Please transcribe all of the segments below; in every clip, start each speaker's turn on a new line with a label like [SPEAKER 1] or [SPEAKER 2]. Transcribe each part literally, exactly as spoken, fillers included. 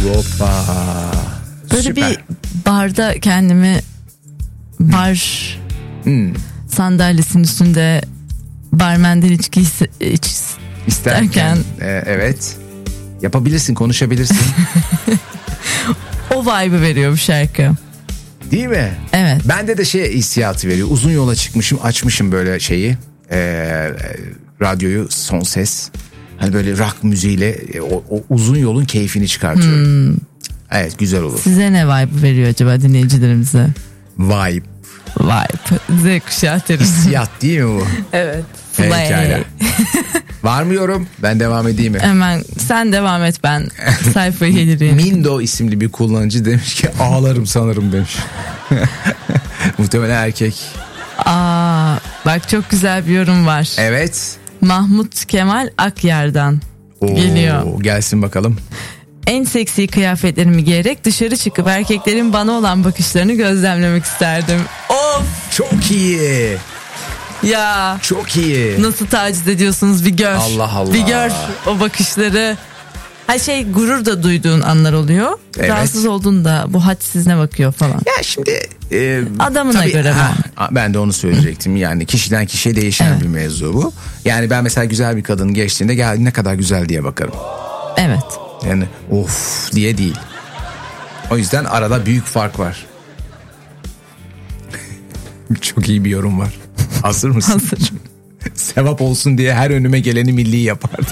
[SPEAKER 1] Hoppa.
[SPEAKER 2] Böyle
[SPEAKER 1] Süper.
[SPEAKER 2] bir barda kendimi bar
[SPEAKER 1] Hmm.
[SPEAKER 2] sandalyesinin üstünde barmenden içki iç,
[SPEAKER 1] İsterken
[SPEAKER 2] isterken
[SPEAKER 1] e, evet yapabilirsin, konuşabilirsin.
[SPEAKER 2] o vibe'ı veriyor bu şarkı.
[SPEAKER 1] Değil mi?
[SPEAKER 2] Evet.
[SPEAKER 1] Bende de şey hissiyatı veriyor. Uzun yola çıkmışım, açmışım böyle şeyi, e, e, radyoyu, son ses. Hani böyle rock müziğiyle e, o, o uzun yolun keyfini çıkartıyorum. Hmm. Evet, güzel olur.
[SPEAKER 2] Size ne vibe veriyor acaba dinleyicilerimize?
[SPEAKER 1] Vibe.
[SPEAKER 2] Vibe. Z kuşağı terisi.
[SPEAKER 1] Hissiyat değil mi bu?
[SPEAKER 2] Evet.
[SPEAKER 1] Pekala. Var mı yorum? Ben devam edeyim mi?
[SPEAKER 2] Hemen sen devam et, ben sayfayı gelireyim.
[SPEAKER 1] Mindo isimli bir kullanıcı demiş ki ağlarım sanırım demiş. Muhtemelen erkek.
[SPEAKER 2] Aa, bak çok güzel bir yorum var.
[SPEAKER 1] Evet.
[SPEAKER 2] Mahmut Kemal Akyar'dan
[SPEAKER 1] Oo,
[SPEAKER 2] geliyor.
[SPEAKER 1] Gelsin bakalım.
[SPEAKER 2] En seksi kıyafetlerimi giyerek dışarı çıkıp erkeklerin bana olan bakışlarını gözlemlemek isterdim. Of!
[SPEAKER 1] Çok iyi.
[SPEAKER 2] Ya
[SPEAKER 1] Çok iyi.
[SPEAKER 2] nasıl taciz ediyorsunuz bir gör.
[SPEAKER 1] Allah Allah.
[SPEAKER 2] Bir gör o bakışları. Ha şey, gurur da duyduğun anlar oluyor.
[SPEAKER 1] Evet.
[SPEAKER 2] Rahatsız olduğunda bu hadsizine bakıyor falan.
[SPEAKER 1] Ya şimdi e,
[SPEAKER 2] Adamına
[SPEAKER 1] tabii,
[SPEAKER 2] göre
[SPEAKER 1] ha,
[SPEAKER 2] mi?
[SPEAKER 1] ben de onu söyleyecektim. Yani kişiden kişiye değişen
[SPEAKER 2] Evet.
[SPEAKER 1] bir mevzu bu. Yani ben mesela güzel bir kadın geçtiğinde gel ne kadar güzel diye bakarım.
[SPEAKER 2] Evet.
[SPEAKER 1] Yani of diye değil. O yüzden arada büyük fark var. Çok iyi bir yorum var. Hazır mısın?
[SPEAKER 2] Hazırım.
[SPEAKER 1] Sevap olsun diye her önüme geleni milli yapardım.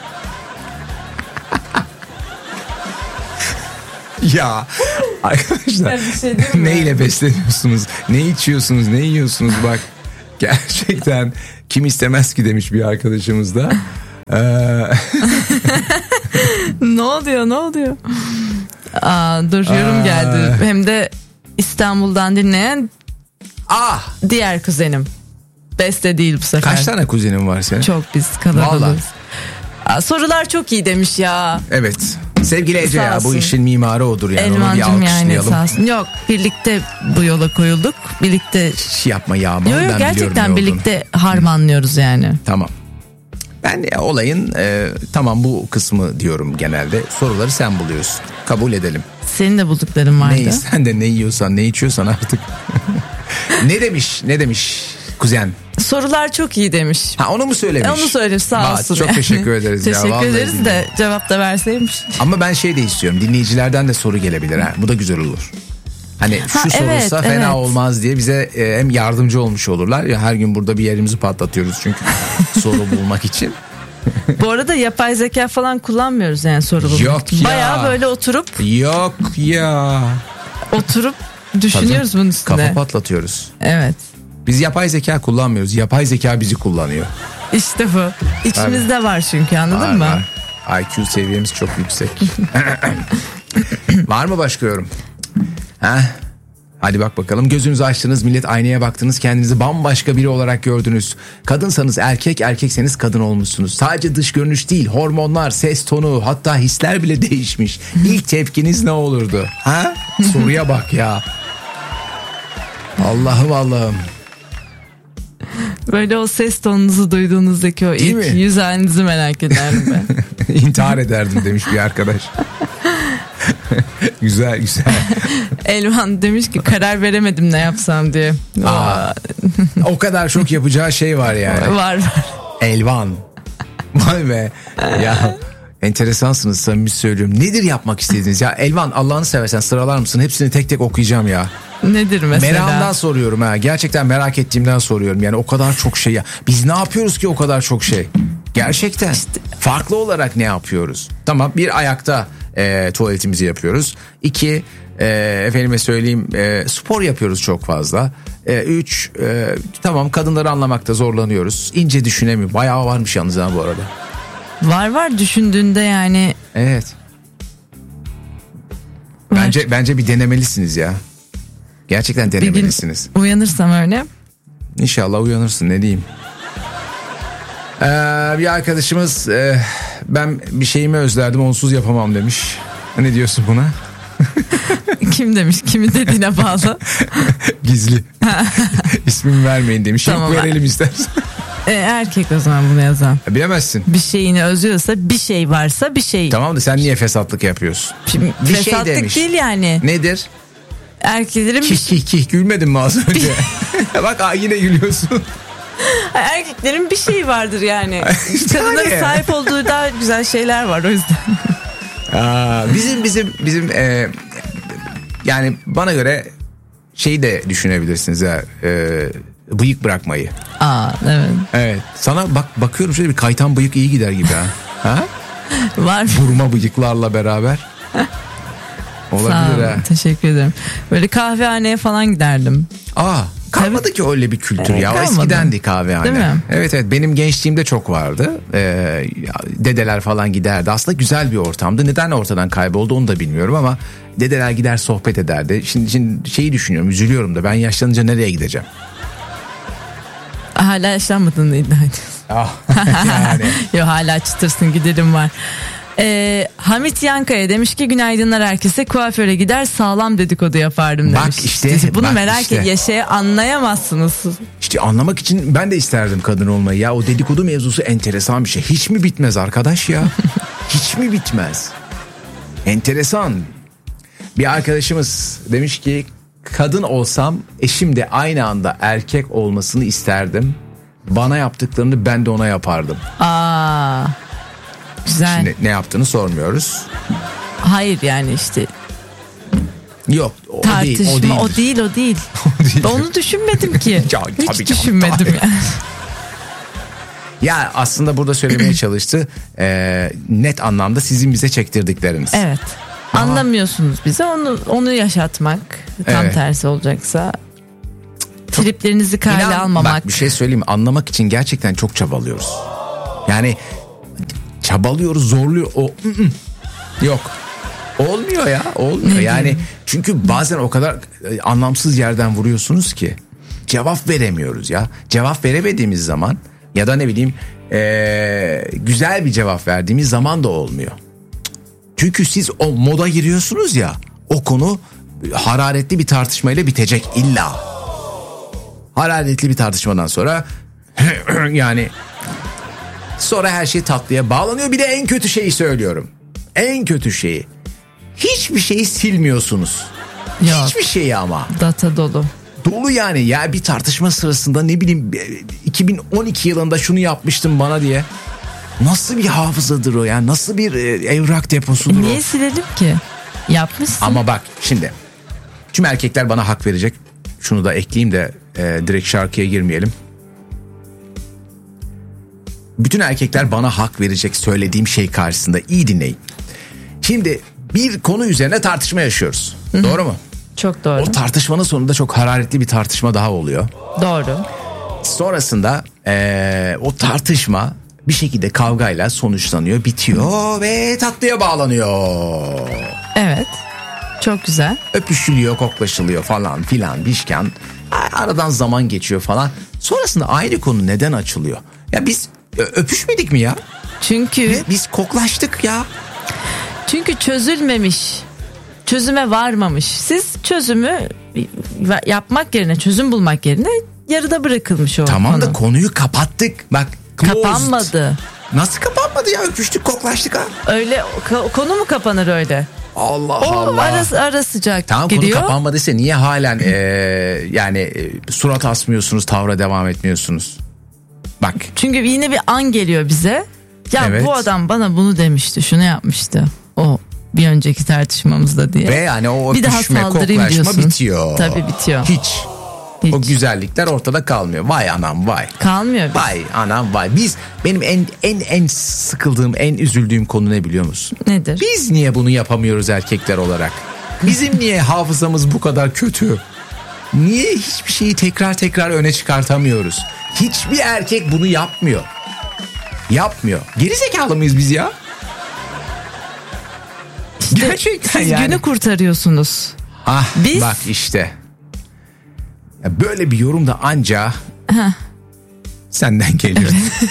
[SPEAKER 1] Ya arkadaşlar
[SPEAKER 2] şey
[SPEAKER 1] neyle besleniyorsunuz? Ne içiyorsunuz? Ne yiyorsunuz? Bak gerçekten kim istemez ki demiş bir arkadaşımız da. Ee...
[SPEAKER 2] Ne oluyor ne oluyor? Aa, dur yorum
[SPEAKER 1] Aa.
[SPEAKER 2] geldi. Hem de İstanbul'dan dinleyen
[SPEAKER 1] Ah!
[SPEAKER 2] diğer kuzenim. Beste değil bu sefer.
[SPEAKER 1] Kaç tane kuzenin var senin?
[SPEAKER 2] Çok biz kalabalığız.
[SPEAKER 1] Vallahi.
[SPEAKER 2] Aa, sorular çok iyi demiş ya.
[SPEAKER 1] Evet. Sevgili Ece
[SPEAKER 2] Sağ
[SPEAKER 1] ya bu
[SPEAKER 2] olsun.
[SPEAKER 1] işin mimarı odur yani. Onu bir
[SPEAKER 2] Elmancım yani
[SPEAKER 1] alkışlayalım.
[SPEAKER 2] sağ olsun. Yok, birlikte bu yola koyulduk. Birlikte.
[SPEAKER 1] Şey yapma Yağmur.
[SPEAKER 2] Yok yok,
[SPEAKER 1] ben
[SPEAKER 2] gerçekten
[SPEAKER 1] biliyorum ne
[SPEAKER 2] birlikte harmanlıyoruz yani.
[SPEAKER 1] Tamam. Ben de olayın e, tamam bu kısmı diyorum genelde. Soruları sen buluyorsun. Kabul edelim.
[SPEAKER 2] Senin de buldukların vardı.
[SPEAKER 1] Ne sen de ne yiyorsan ne içiyorsan artık. Ne demiş ne demiş kuzen?
[SPEAKER 2] Sorular çok iyi demiş.
[SPEAKER 1] Ha onu mu söylemiş?
[SPEAKER 2] E, onu söylemiş sağ
[SPEAKER 1] Aa,
[SPEAKER 2] olsun.
[SPEAKER 1] Çok
[SPEAKER 2] yani.
[SPEAKER 1] teşekkür ederiz ya.
[SPEAKER 2] Teşekkür
[SPEAKER 1] vallahi
[SPEAKER 2] ederiz
[SPEAKER 1] billahi.
[SPEAKER 2] de cevap da verseymiş.
[SPEAKER 1] Ama ben şey de istiyorum. Dinleyicilerden de soru gelebilir. Ha. Bu da güzel olur. Hani şu
[SPEAKER 2] Ha,
[SPEAKER 1] sorulsa
[SPEAKER 2] evet,
[SPEAKER 1] fena
[SPEAKER 2] evet.
[SPEAKER 1] olmaz diye bize e, hem yardımcı olmuş olurlar. Ya her gün burada bir yerimizi patlatıyoruz çünkü soru bulmak için.
[SPEAKER 2] Bu arada yapay zeka falan kullanmıyoruz yani soru bulmak
[SPEAKER 1] Yok
[SPEAKER 2] için.
[SPEAKER 1] ya.
[SPEAKER 2] Bayağı böyle oturup
[SPEAKER 1] Yok ya.
[SPEAKER 2] oturup düşünüyoruz bunun üstüne.
[SPEAKER 1] Kafa patlatıyoruz.
[SPEAKER 2] Evet.
[SPEAKER 1] Biz yapay zeka kullanmıyoruz. Yapay zeka bizi kullanıyor.
[SPEAKER 2] İşte bu. İçimizde var çünkü, anladın
[SPEAKER 1] Var,
[SPEAKER 2] mı?
[SPEAKER 1] var. I Q seviyemiz çok yüksek. Var mı başka yorum? Ha? Hadi bak bakalım, gözünüzü açtınız, millet aynaya baktınız, kendinizi bambaşka biri olarak gördünüz. Kadınsanız erkek, erkekseniz kadın olmuşsunuz. Sadece dış görünüş değil, hormonlar, ses tonu, hatta hisler bile değişmiş. İlk tepkiniz ne olurdu? Ha? Soruya bak ya. Allah'ım Allah'ım.
[SPEAKER 2] Böyle o ses tonunuzu duyduğunuzdaki o
[SPEAKER 1] Değil
[SPEAKER 2] ilk
[SPEAKER 1] mi?
[SPEAKER 2] yüz halinizi merak ederim ben.
[SPEAKER 1] İntihar ederdim demiş bir arkadaş. Güzel güzel.
[SPEAKER 2] Elvan demiş ki karar veremedim ne yapsam diye.
[SPEAKER 1] Aa, o kadar çok yapacağı şey var yani.
[SPEAKER 2] Var var.
[SPEAKER 1] Elvan. Vay be. Ya enteresansınız, samimi söylüyorum. Nedir yapmak istediğiniz ya? Elvan, Allah'ını seversen sıralar mısın? Hepsini tek tek okuyacağım ya.
[SPEAKER 2] Nedir mesela?
[SPEAKER 1] Merakımdan soruyorum ha. Gerçekten merak ettiğimden soruyorum. Yani o kadar çok şey ya. Biz ne yapıyoruz ki o kadar çok şey? Gerçekten. Farklı olarak ne yapıyoruz? Tamam, bir ayakta e, tuvaletimizi yapıyoruz. İki, e, efendime söyleyeyim e, spor yapıyoruz çok fazla. E, üç, e, tamam kadınları anlamakta zorlanıyoruz. İnce düşünemiyorum. Bayağı varmış yalnız ha bu arada.
[SPEAKER 2] Var var, düşündüğünde yani.
[SPEAKER 1] Evet.
[SPEAKER 2] Var.
[SPEAKER 1] Bence bence bir denemelisiniz ya. Gerçekten
[SPEAKER 2] Bir gün
[SPEAKER 1] denemelisiniz.
[SPEAKER 2] uyanırsam öyle.
[SPEAKER 1] İnşallah uyanırsın, ne diyeyim. Ee, bir arkadaşımız e, ben bir şeyimi özlerdim, onsuz yapamam demiş. Ne diyorsun buna?
[SPEAKER 2] Kim demiş? Kimin dediğine bağlı.
[SPEAKER 1] Gizli. İsmimi vermeyin demiş.
[SPEAKER 2] Tamam,
[SPEAKER 1] Yok, verelim istersen.
[SPEAKER 2] E, erkek o zaman bunu yazan.
[SPEAKER 1] Bilemezsin.
[SPEAKER 2] Bir şeyini özlüyorsa, bir şey varsa bir şey.
[SPEAKER 1] Tamam da sen niye fesatlık yapıyorsun?
[SPEAKER 2] Şimdi
[SPEAKER 1] bir
[SPEAKER 2] fesatlık
[SPEAKER 1] şey demiş.
[SPEAKER 2] değil yani.
[SPEAKER 1] Nedir?
[SPEAKER 2] Erkeklerin bir
[SPEAKER 1] Kih
[SPEAKER 2] şey...
[SPEAKER 1] kih kih gülmedin mi az önce? Bak aa, yine gülüyorsun.
[SPEAKER 2] Erkeklerin bir şeyi vardır yani.
[SPEAKER 1] İşte
[SPEAKER 2] Kadınların
[SPEAKER 1] hani.
[SPEAKER 2] sahip olduğu daha güzel şeyler var o yüzden.
[SPEAKER 1] Aa, bizim bizim bizim e, yani bana göre şeyi de düşünebilirsiniz ya, e, bıyık bırakmayı.
[SPEAKER 2] Aa evet.
[SPEAKER 1] Evet. Sana bak bakıyorum şöyle bir kaytan bıyık iyi gider gibi ha. Ha?
[SPEAKER 2] Var.
[SPEAKER 1] Burma bıyıklarla beraber. Olabilir
[SPEAKER 2] Sağ olun,
[SPEAKER 1] ha.
[SPEAKER 2] teşekkür ederim. Böyle kahvehaneye falan giderdim.
[SPEAKER 1] Aa, kalmadı
[SPEAKER 2] Evet.
[SPEAKER 1] ki öyle bir kültür
[SPEAKER 2] Evet,
[SPEAKER 1] ya.
[SPEAKER 2] kalmadı.
[SPEAKER 1] Eskidendi kahvehane.
[SPEAKER 2] Değil mi?
[SPEAKER 1] Evet evet, benim gençliğimde çok vardı. Ee, dedeler falan giderdi. Aslında güzel bir ortamdı. Neden ortadan kayboldu onu da bilmiyorum ama dedeler gider sohbet ederdi. Şimdi, şimdi şeyi düşünüyorum, üzülüyorum da ben yaşlanınca nereye gideceğim?
[SPEAKER 2] Hala yaşlanmadığını iddia ediyorsun.
[SPEAKER 1] Ah, yani.
[SPEAKER 2] Yok hala çıtırsın giderim var. Ee, Hamit Yankaya demiş ki günaydınlar herkese, kuaföre gider sağlam dedikodu yapardım demiş.
[SPEAKER 1] Bak işte,
[SPEAKER 2] Siz bunu
[SPEAKER 1] bak
[SPEAKER 2] merak
[SPEAKER 1] işte.
[SPEAKER 2] et yaşaya anlayamazsınız.
[SPEAKER 1] İşte anlamak için ben de isterdim kadın olmayı ya. O dedikodu mevzusu enteresan bir şey. Hiç mi bitmez arkadaş ya? Hiç mi bitmez? Enteresan. Bir arkadaşımız demiş ki kadın olsam eşim de aynı anda erkek olmasını isterdim. Bana yaptıklarını ben de ona yapardım.
[SPEAKER 2] Aa, güzel.
[SPEAKER 1] Şimdi ne yaptığını sormuyoruz.
[SPEAKER 2] Hayır yani işte
[SPEAKER 1] Yok o
[SPEAKER 2] tartışma
[SPEAKER 1] değil. O değil.
[SPEAKER 2] o değil o değil.
[SPEAKER 1] değil.
[SPEAKER 2] Ben onu düşünmedim ki.
[SPEAKER 1] Ya, tabii
[SPEAKER 2] Hiç
[SPEAKER 1] canım,
[SPEAKER 2] düşünmedim
[SPEAKER 1] tabii.
[SPEAKER 2] yani.
[SPEAKER 1] Ya aslında burada söylemeye çalıştı. Ee, net anlamda sizin bize çektirdikleriniz.
[SPEAKER 2] Evet.
[SPEAKER 1] Ama-
[SPEAKER 2] Anlamıyorsunuz bize, onu onu yaşatmak tam
[SPEAKER 1] Evet.
[SPEAKER 2] tersi olacaksa triplerinizi kale
[SPEAKER 1] İnan,
[SPEAKER 2] almamak.
[SPEAKER 1] Bak bir şey söyleyeyim mi? Anlamak için gerçekten çok çabalıyoruz. Yani çabalıyoruz, zorluyor. O ı-ı. Yok. Olmuyor ya, olmuyor.
[SPEAKER 2] Ne
[SPEAKER 1] Yani
[SPEAKER 2] diyeyim?
[SPEAKER 1] çünkü bazen o kadar e, anlamsız yerden vuruyorsunuz ki cevap veremiyoruz ya. Cevap veremediğimiz zaman ya da ne bileyim e, güzel bir cevap verdiğimiz zaman da olmuyor. Çünkü siz o moda giriyorsunuz ya, o konu hararetli bir tartışmayla bitecek illa. Hararetli bir tartışmadan sonra yani sonra her şey tatlıya bağlanıyor. Bir de en kötü şeyi söylüyorum. En kötü şeyi. Hiçbir şeyi silmiyorsunuz.
[SPEAKER 2] Yok.
[SPEAKER 1] Hiçbir şeyi ama.
[SPEAKER 2] Data dolu.
[SPEAKER 1] Dolu yani ya, bir tartışma sırasında ne bileyim iki bin on iki yılında şunu yapmıştım bana diye. Nasıl bir hafızadır o ya? Nasıl bir e, evrak deposudur
[SPEAKER 2] Niye
[SPEAKER 1] o?
[SPEAKER 2] silelim ki? Yapmışsın.
[SPEAKER 1] Ama bak şimdi tüm erkekler bana hak verecek. Şunu da ekleyeyim de e, direkt şarkıya girmeyelim. Bütün erkekler bana hak verecek söylediğim şey karşısında. İyi dinleyin. Şimdi bir konu üzerine tartışma yaşıyoruz. Hı-hı. Doğru mu?
[SPEAKER 2] Çok doğru.
[SPEAKER 1] O tartışmanın sonunda çok hararetli bir tartışma daha oluyor.
[SPEAKER 2] Doğru.
[SPEAKER 1] Sonrasında e, o tartışma bir şekilde kavgayla sonuçlanıyor, bitiyor ve tatlıya bağlanıyor.
[SPEAKER 2] Evet. Çok güzel.
[SPEAKER 1] Öpüşülüyor, koklaşılıyor falan filan bişken. Aradan zaman geçiyor falan. Sonrasında aynı konu neden açılıyor? Ya biz öpüşmedik mi ya?
[SPEAKER 2] Çünkü
[SPEAKER 1] Biz, biz koklaştık ya.
[SPEAKER 2] çünkü çözülmemiş. Çözüme varmamış. Siz çözümü yapmak yerine, çözüm bulmak yerine yarıda bırakılmış o
[SPEAKER 1] Tamam
[SPEAKER 2] konu.
[SPEAKER 1] da konuyu kapattık. Bak closed.
[SPEAKER 2] Kapanmadı.
[SPEAKER 1] Nasıl kapanmadı ya? Öpüştük, koklaştık ha.
[SPEAKER 2] Öyle ka- konu mu kapanır öyle?
[SPEAKER 1] Allah
[SPEAKER 2] O
[SPEAKER 1] Allah.
[SPEAKER 2] ara, ara sıcak
[SPEAKER 1] Tamam,
[SPEAKER 2] gidiyor.
[SPEAKER 1] konu kapanmadıysa niye halen e, yani e, surat asmıyorsunuz, tavra devam etmiyorsunuz? Bak.
[SPEAKER 2] Çünkü yine bir an geliyor bize. Ya
[SPEAKER 1] Evet.
[SPEAKER 2] bu adam bana bunu demişti, şunu yapmıştı. O bir önceki tartışmamızda diye.
[SPEAKER 1] Ve yani o
[SPEAKER 2] bir daha
[SPEAKER 1] öpüşme,
[SPEAKER 2] saldırayım
[SPEAKER 1] koklaşma
[SPEAKER 2] diyorsun.
[SPEAKER 1] bitiyor.
[SPEAKER 2] Tabii bitiyor.
[SPEAKER 1] Hiç.
[SPEAKER 2] Hiç.
[SPEAKER 1] O güzellikler ortada kalmıyor. Vay anam vay.
[SPEAKER 2] Kalmıyor.
[SPEAKER 1] Vay anam vay. Biz benim en en en sıkıldığım, en üzüldüğüm konu ne biliyor musun?
[SPEAKER 2] Nedir?
[SPEAKER 1] Biz niye bunu yapamıyoruz erkekler olarak? Bizim niye hafızamız bu kadar kötü? Niye hiçbir şeyi tekrar tekrar öne çıkartamıyoruz? Hiçbir erkek bunu yapmıyor. Yapmıyor. Gerizekalı mıyız biz ya?
[SPEAKER 2] İşte
[SPEAKER 1] Gerçekten
[SPEAKER 2] siz
[SPEAKER 1] yani.
[SPEAKER 2] günü kurtarıyorsunuz.
[SPEAKER 1] Ah
[SPEAKER 2] Biz-
[SPEAKER 1] bak işte. Ya böyle bir yorum da anca senden geliyor.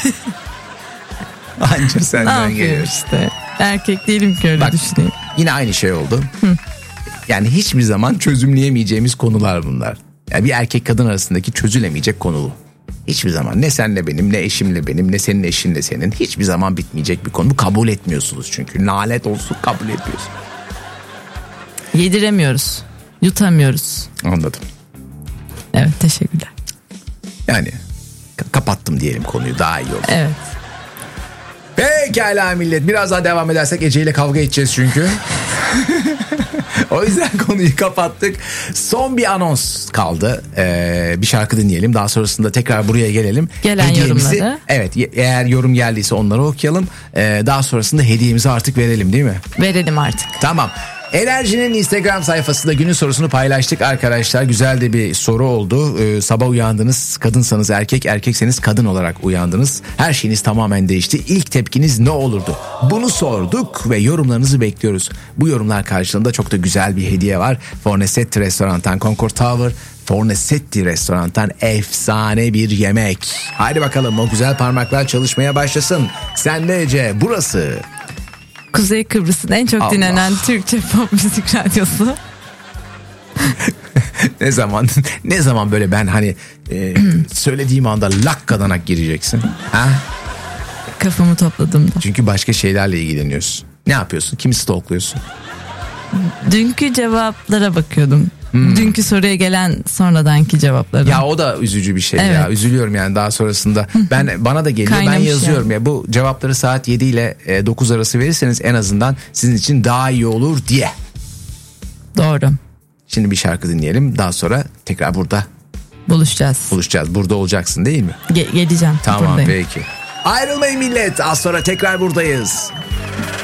[SPEAKER 1] Anca
[SPEAKER 2] Ne
[SPEAKER 1] senden
[SPEAKER 2] yapayım
[SPEAKER 1] geliyor.
[SPEAKER 2] işte. Erkek değilim ki öyle
[SPEAKER 1] Bak
[SPEAKER 2] düşüneyim.
[SPEAKER 1] yine aynı şey oldu. Yani hiçbir zaman çözümleyemeyeceğimiz konular bunlar. Yani bir erkek kadın arasındaki çözülemeyecek konu. Hiçbir zaman ne senle benim, ne eşimle benim, ne senin eşinle senin, hiçbir zaman bitmeyecek bir konu. Bu kabul etmiyorsunuz çünkü. Lanet olsun, kabul etmiyorsunuz.
[SPEAKER 2] Yediremiyoruz. Yutamıyoruz.
[SPEAKER 1] Anladım.
[SPEAKER 2] Evet, teşekkürler.
[SPEAKER 1] Yani kapattım diyelim konuyu, daha iyi olur.
[SPEAKER 2] Evet.
[SPEAKER 1] Pekala millet, biraz daha devam edersek Ece ile kavga edeceğiz çünkü. O yüzden konuyu kapattık. Son bir anons kaldı. Ee, bir şarkı dinleyelim. Daha sonrasında tekrar buraya gelelim.
[SPEAKER 2] Gelen
[SPEAKER 1] Hediyemizi,
[SPEAKER 2] yorumları.
[SPEAKER 1] evet, eğer yorum geldiyse onları okuyalım. Ee, daha sonrasında hediyemizi artık verelim, değil mi?
[SPEAKER 2] Verelim artık.
[SPEAKER 1] Tamam. Enerji'nin Instagram sayfasında günün sorusunu paylaştık arkadaşlar. Güzel de bir soru oldu. Ee, sabah uyandınız, kadınsanız erkek, erkekseniz kadın olarak uyandınız. Her şeyiniz tamamen değişti. İlk tepkiniz ne olurdu? Bunu sorduk ve yorumlarınızı bekliyoruz. Bu yorumlar karşılığında çok da güzel bir hediye var. Fornesetti Restoran'tan Concord Tower, Fornesetti Restoran'tan efsane bir yemek. Haydi bakalım, o güzel parmaklar çalışmaya başlasın. Sen de Ece, burası
[SPEAKER 2] Kuzey Kıbrıs'ın en çok
[SPEAKER 1] Allah.
[SPEAKER 2] dinlenen Türkçe pop müzik radyosu.
[SPEAKER 1] ne zaman ne zaman böyle ben hani e, söylediğim anda lakkadanak gireceksin. Ha?
[SPEAKER 2] Kafamı topladım da.
[SPEAKER 1] Çünkü başka şeylerle ilgileniyorsun. Ne yapıyorsun? Kimi stalkluyorsun?
[SPEAKER 2] Dünkü cevaplara bakıyordum. Hmm. Dünkü soruya gelen sonradanki cevaplara.
[SPEAKER 1] Ya o da üzücü bir şey
[SPEAKER 2] Evet.
[SPEAKER 1] ya. Üzülüyorum yani daha sonrasında. Ben bana da geliyor.
[SPEAKER 2] Kaynamış
[SPEAKER 1] ben yazıyorum
[SPEAKER 2] yani.
[SPEAKER 1] ya. Bu cevapları saat yedi ile dokuz arası verirseniz en azından sizin için daha iyi olur diye.
[SPEAKER 2] Doğru.
[SPEAKER 1] Şimdi bir şarkı dinleyelim. Daha sonra tekrar burada
[SPEAKER 2] Buluşacağız.
[SPEAKER 1] buluşacağız. Burada olacaksın değil mi?
[SPEAKER 2] Ge- geleceğim.
[SPEAKER 1] Tamam,
[SPEAKER 2] Buradayım.
[SPEAKER 1] peki. Ayrılmayın millet. Az sonra tekrar buradayız.